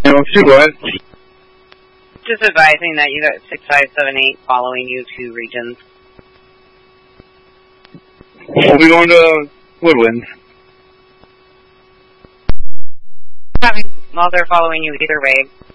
Sure, go ahead. Just advising that you got 6578 following you to regions. We'll be going to Woodwind. Well, they're following you either way.